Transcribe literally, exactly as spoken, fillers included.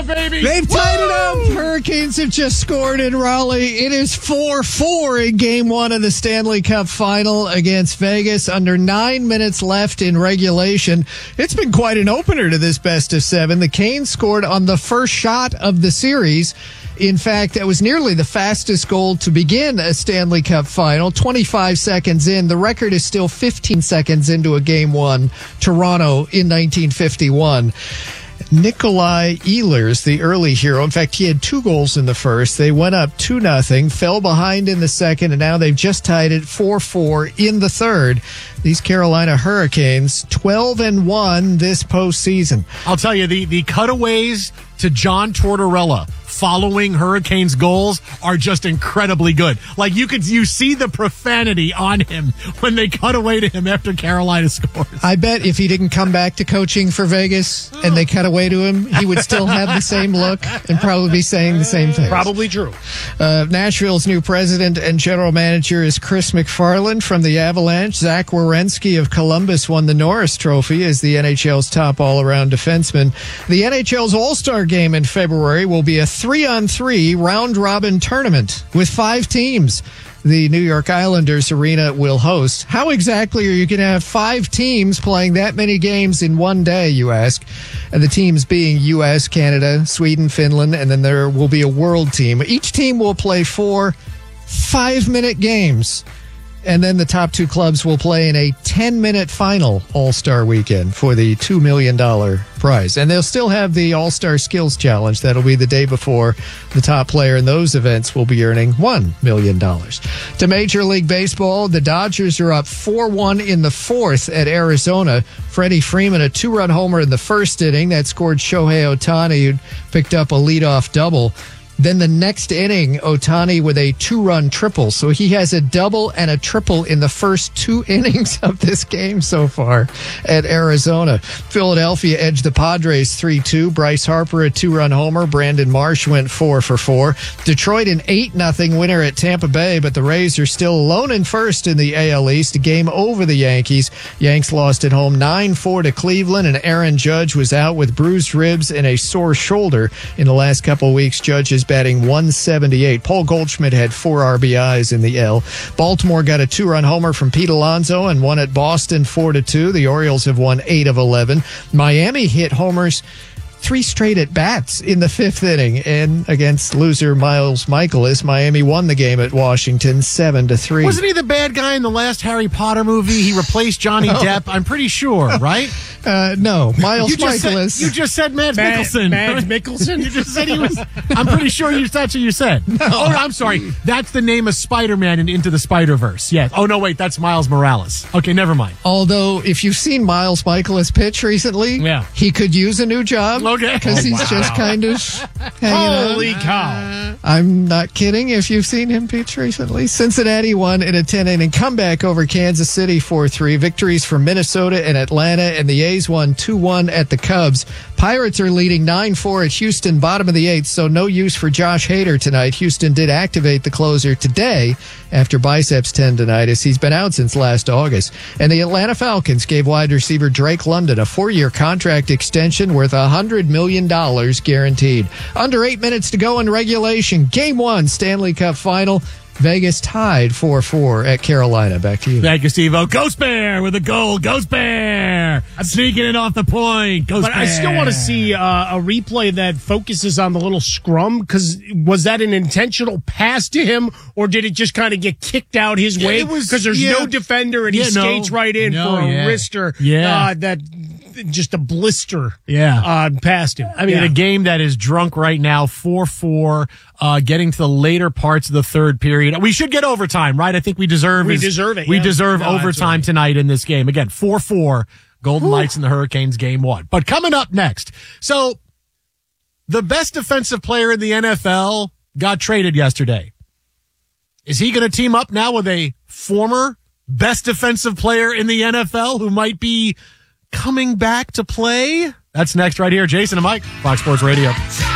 up, baby. They've tied Woo! it up. Hurricanes have just scored in Raleigh. It is four four in game one of the Stanley Cup final against Vegas. Under nine minutes left in regulation. It's been quite an opener to this best of seven. The Canes scored on the first shot of the series. In fact, that was nearly the fastest goal to begin a Stanley Cup final. twenty-five seconds in. The record is still fifteen seconds into a game one. Toronto in nineteen fifty-one. Nikolai Ehlers, the early hero. In fact, he had two goals in the first. They went up two nothing, fell behind in the second, and now they've just tied it four four in the third. These Carolina Hurricanes, twelve and one this postseason. I'll tell you, the, the cutaways to John Tortorella following Hurricanes goals are just incredibly good. Like, you could you see the profanity on him when they cut away to him after Carolina scores. I bet if he didn't come back to coaching for Vegas and they cut away to him, he would still have the same look and probably be saying the same thing. Probably true. Uh, Nashville's new president and general manager is Chris McFarland from the Avalanche. Zach Werenski of Columbus won the Norris Trophy as the N H L's top all-around defenseman. The N H L's All-Star Game in February will be a three-on-three round-robin tournament with five teams. The New York Islanders arena will host. How exactly are you going to have five teams playing that many games in one day, you ask? And the teams being U S, Canada, Sweden, Finland, and then there will be a world team. Each team will play four five-minute games. And then the top two clubs will play in a ten-minute final All-Star weekend for the two million dollars prize. And they'll still have the All-Star Skills Challenge. That'll be the day before. The top player in those events will be earning one million dollars. To Major League Baseball, the Dodgers are up four one in the fourth at Arizona. Freddie Freeman, a two-run homer in the first inning. That scored Shohei Ohtani, who picked up a leadoff double. Then the next inning, Ohtani with a two-run triple. So he has a double and a triple in the first two innings of this game so far at Arizona. Philadelphia edged the Padres three two. Bryce Harper, a two-run homer. Brandon Marsh went four for four. Detroit an eight nothing winner at Tampa Bay, but the Rays are still alone in first in the A L East. A game over the Yankees. Yanks lost at home nine four to Cleveland, and Aaron Judge was out with bruised ribs and a sore shoulder in the last couple of weeks. Judge is batting one seventy-eight. Paul Goldschmidt had four R B Is in the L. Baltimore got a two-run homer from Pete Alonso and won at Boston four to two. The Orioles have won eight of eleven. Miami hit homers three straight at bats in the fifth inning, and against loser Miles Michaelis, Miami won the game at Washington seven to three. Wasn't he the bad guy in the last Harry Potter movie? He replaced Johnny no. Depp, I'm pretty sure, right? Uh, no, Miles you just Michaelis. Said, you just said Mads Mad, Mikkelsen. Mads Mikkelsen? You just said he was. I'm pretty sure you, that's what you said. No. Oh, no, I'm sorry. That's the name of Spider-Man in Into the Spider-Verse. Yes. Oh, no, wait, that's Miles Morales. Okay, never mind. Although, if you've seen Miles Michaelis pitch recently, yeah. he could use a new job. Okay. Because oh, he's wow. just kind of hanging Holy on. cow. I'm not kidding if you've seen him pitch recently. Cincinnati won in a ten-inning comeback over Kansas City four three. Victories for Minnesota and Atlanta, and the A's won two one at the Cubs. Pirates are leading nine four at Houston, bottom of the eighth, so no use for Josh Hader tonight. Houston did activate the closer today after biceps tendonitis. He's been out since last August. And the Atlanta Falcons gave wide receiver Drake London a four-year contract extension worth one hundred million dollars guaranteed. Under eight minutes to go in regulation. Game one, Stanley Cup final. Vegas tied four four at Carolina. Back to you. Thank you, Steve-O. Ghost Bear with a goal. Ghost Bear sneaking it off the point. Ghost But Bear. I still want to see uh, a replay that focuses on the little scrum, because was that an intentional pass to him, or did it just kind of get kicked out his Yeah, way? it was- Because there's yeah. no defender, and Yeah, he no. skates right in No, for a yeah. wrister. Yeah. Uh, that just a blister. Yeah. Uh, past him. I mean, yeah. a game that is drunk right now, four four, uh, getting to the later parts of the third period. We should get overtime, right? I think we deserve We is- deserve it, We yeah. deserve No, overtime absolutely. tonight in this game. Again, four four, Golden Knights and the Hurricanes game one. But coming up next, so the best defensive player in the N F L got traded yesterday. Is he going to team up now with a former best defensive player in the N F L who might be coming back to play? That's next right here. Jason and Mike, Fox Sports Radio.